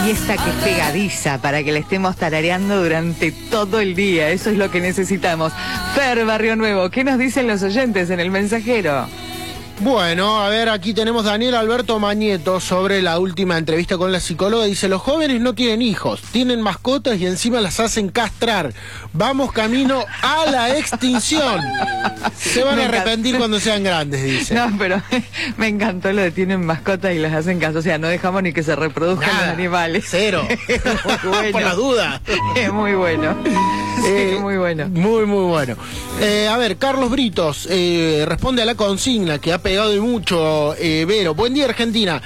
Y esta que es pegadiza para que la estemos tarareando durante todo el día. Eso es lo que necesitamos. Fer, Barrio Nuevo, ¿qué nos dicen los oyentes en el mensajero? Bueno, a ver, aquí tenemos Daniel Alberto Mañeto sobre la última entrevista con la psicóloga. Dice, los jóvenes no tienen hijos, tienen mascotas y encima las hacen castrar. Vamos camino a la extinción. Se van a arrepentir cuando sean grandes, dice. No, pero me encantó lo de tienen mascotas y las hacen caso. O sea, no dejamos ni que se reproduzcan los animales. Cero. Bueno. Por la duda. Es muy bueno. Sí, muy bueno. Muy, muy bueno. A ver, Carlos Britos responde a la consigna que ha pegado y mucho, Vero. Buen día, Argentina.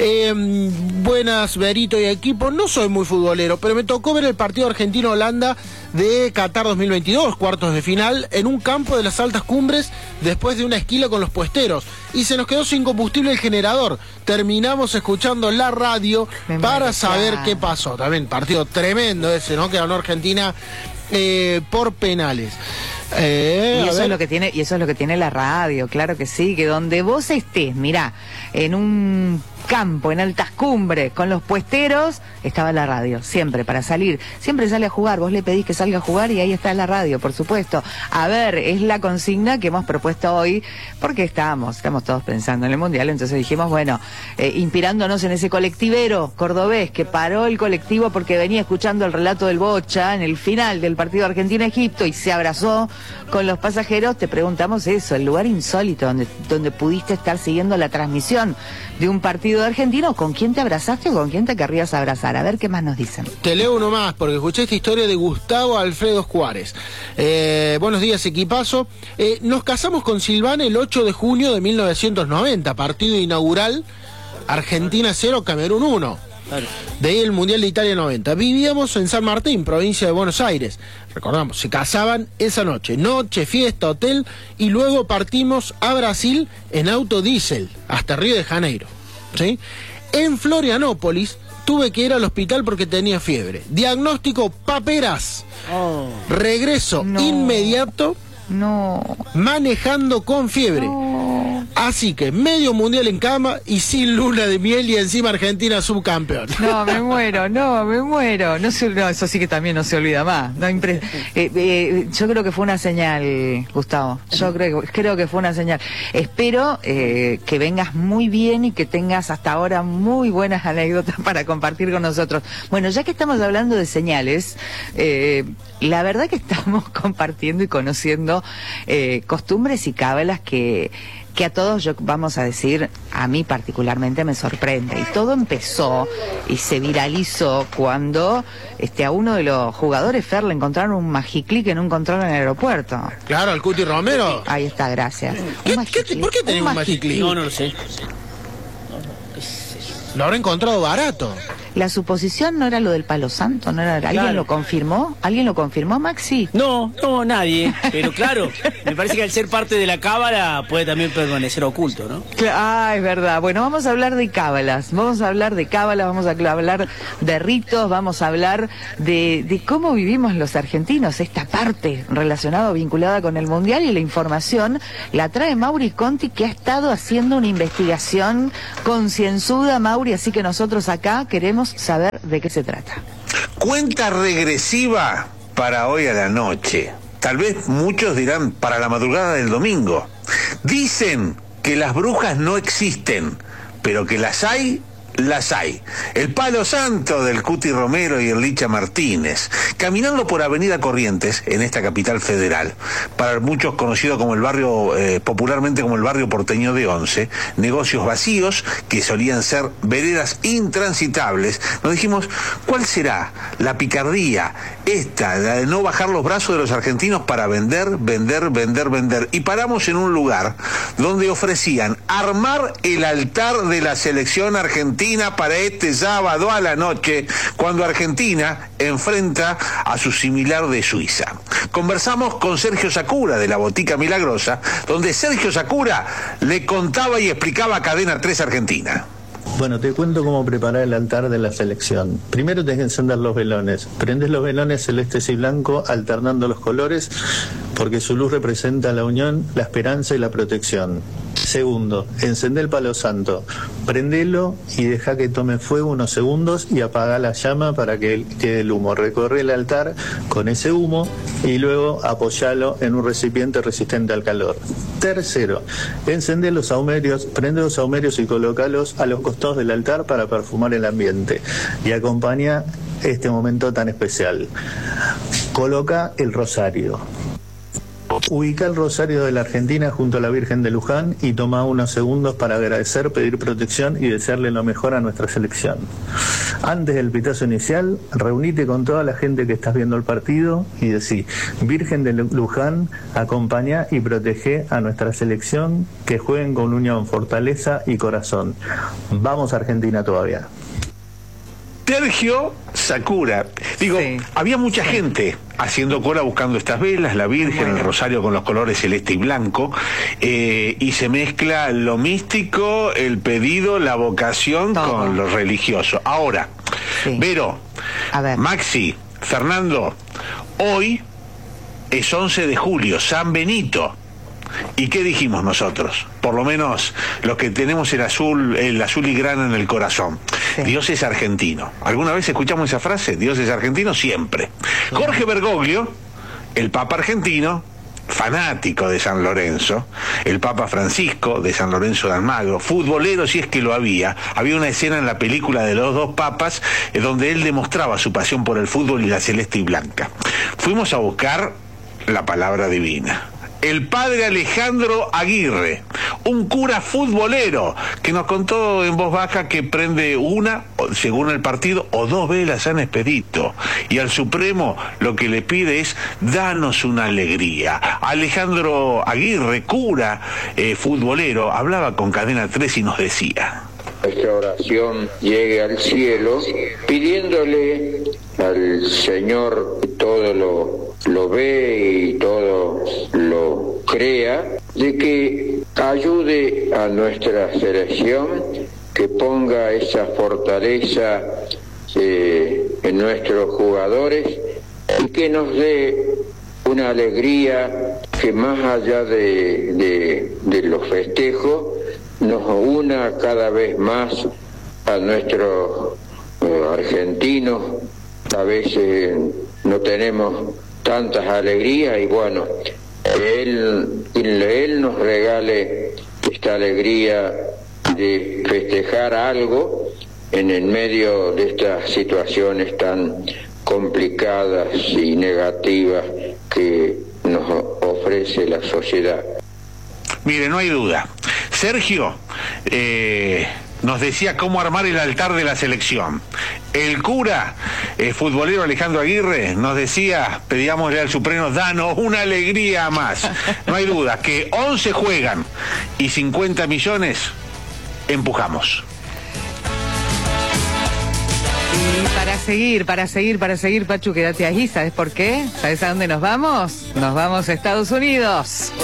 Buenas, Verito y equipo. No soy muy futbolero, pero me tocó ver el partido Argentina-Holanda de Qatar 2022, cuartos de final, en un campo de las altas cumbres después de una esquila con los puesteros. Y se nos quedó sin combustible el generador. Terminamos escuchando la radio para saber qué pasó. También partido tremendo ese, ¿no? Que ganó Argentina por penales. Y eso es lo que tiene la radio, claro que sí, que donde vos estés, mirá, en un campo, en altas cumbres, con los puesteros, estaba la radio, siempre, para salir, siempre sale a jugar, vos le pedís que salga a jugar y ahí está la radio, por supuesto. A ver, es la consigna que hemos propuesto hoy, porque estamos todos pensando en el Mundial, entonces dijimos, bueno, inspirándonos en ese colectivero cordobés que paró el colectivo porque venía escuchando el relato del Bocha en el final del partido Argentina-Egipto y se abrazó con los pasajeros, te preguntamos eso, el lugar insólito donde pudiste estar siguiendo la transmisión de un partido de argentino, ¿con quién te abrazaste o con quién te querrías abrazar? A ver qué más nos dicen. Te leo uno más, porque escuché esta historia de Gustavo Alfredo Juárez. Buenos días, equipazo. Nos casamos con Silvana el 8 de junio de 1990, partido inaugural, Argentina 0, Camerún 1. Claro. De ahí el Mundial de Italia 90. Vivíamos en San Martín, provincia de Buenos Aires. Recordamos, se casaban esa noche. Noche, fiesta, hotel, y luego partimos a Brasil en auto diésel, hasta Río de Janeiro. ¿Sí? En Florianópolis tuve que ir al hospital porque tenía fiebre. Diagnóstico, paperas. Regreso inmediato. Manejando con fiebre. Así que medio mundial en cama y sin luna de miel y encima Argentina subcampeón. No, me muero. No, eso sí que también no se olvida más. No, yo creo que fue una señal, Gustavo. Yo creo que fue una señal. Espero que vengas muy bien y que tengas hasta ahora muy buenas anécdotas para compartir con nosotros. Bueno, ya que estamos hablando de señales, la verdad que estamos compartiendo y conociendo costumbres y cábalas que a todos, vamos a decir, a mí particularmente me sorprende. Y todo empezó y se viralizó cuando a uno de los jugadores, Fer, le encontraron un magiclick en un control en el aeropuerto. Claro, al Cuti Romero. Ahí está, gracias. ¿Por qué tenés un magiclick? No lo sé. Lo habrá encontrado barato. La suposición no era lo del palo santo, no era. ¿Alguien lo confirmó? ¿Alguien lo confirmó, Maxi? No, nadie. Pero claro, me parece que al ser parte de la cábala puede también permanecer oculto, ¿no? Es verdad. Bueno, vamos a hablar de cábalas. Vamos a hablar de ritos, vamos a hablar de cómo vivimos los argentinos, esta parte relacionada o vinculada con el Mundial, y la información la trae Mauri Conti, que ha estado haciendo una investigación concienzuda, Mauri, así que nosotros acá queremos saber de qué se trata. Cuenta regresiva para hoy a la noche. Tal vez muchos dirán para la madrugada del domingo. Dicen que las brujas no existen, pero que las hay. El palo santo del Cuti Romero y el Licha Martínez, caminando por Avenida Corrientes, en esta capital federal, para muchos conocido como el barrio, popularmente como el barrio porteño de Once, negocios vacíos que solían ser veredas intransitables. Nos dijimos, ¿cuál será la picardía esta, la de no bajar los brazos de los argentinos para vender? Y paramos en un lugar donde ofrecían armar el altar de la selección argentina para este sábado a la noche, cuando Argentina enfrenta a su similar de Suiza. Conversamos con Sergio Sakura de la Botica Milagrosa, donde Sergio Sakura le contaba y explicaba a Cadena 3 Argentina. Bueno, te cuento cómo preparar el altar de la selección. Primero tenés que encender los velones. Prendés los velones celestes y blanco alternando los colores, porque su luz representa la unión, la esperanza y la protección. Segundo, encendé el palo santo, prendelo y deja que tome fuego unos segundos y apaga la llama para que quede el humo. Recorre el altar con ese humo y luego apoyalo en un recipiente resistente al calor. Tercero, encendé los saumerios, prende los saumerios y colócalos a los costados del altar para perfumar el ambiente y acompaña este momento tan especial. Coloca el rosario. Ubica el rosario de la Argentina junto a la Virgen de Luján y toma unos segundos para agradecer, pedir protección y desearle lo mejor a nuestra selección. Antes del pitazo inicial, reunite con toda la gente que estás viendo el partido y decí: Virgen de Luján, acompañá y protege a nuestra selección, que jueguen con unión, fortaleza y corazón. Vamos Argentina todavía. Sergio Sakura. Digo, sí, había mucha gente haciendo cola buscando estas velas, la Virgen, el rosario con los colores celeste y blanco, y se mezcla lo místico, el pedido, la vocación con lo religioso. Ahora, Vero, Maxi, Fernando, hoy es 11 de julio, San Benito. ¿Y qué dijimos nosotros? Por lo menos los que tenemos el azul y grana en el corazón. Sí. Dios es argentino. ¿Alguna vez escuchamos esa frase? Dios es argentino siempre. Sí. Jorge Bergoglio, el Papa argentino, fanático de San Lorenzo, el Papa Francisco de San Lorenzo de Almagro, futbolero si es que lo había. Había una escena en la película de los dos papas donde él demostraba su pasión por el fútbol y la celeste y blanca. Fuimos a buscar la palabra divina. El padre Alejandro Aguirre, un cura futbolero, que nos contó en voz baja que prende una, según el partido, o dos velas en Expedito. Y al Supremo lo que le pide es: danos una alegría. Alejandro Aguirre, cura futbolero, hablaba con Cadena 3 y nos decía: nuestra oración llegue al cielo, pidiéndole al Señor que todo lo ve y todo lo crea, de que ayude a nuestra selección, que ponga esa fortaleza en nuestros jugadores y que nos dé una alegría que, más allá de los festejos, nos una cada vez más a nuestros argentinos. A veces no tenemos tantas alegrías y bueno, él nos regale esta alegría de festejar algo en el medio de estas situaciones tan complicadas y negativas que nos ofrece la sociedad. Mire, no hay duda. Sergio nos decía cómo armar el altar de la selección. El cura futbolero Alejandro Aguirre nos decía: pedíamosle al Supremo, danos una alegría más. No hay duda que 11 juegan y 50 millones empujamos. Y para seguir, Pachu, quédate ahí. ¿Sabes por qué? ¿Sabes a dónde nos vamos? Nos vamos a Estados Unidos.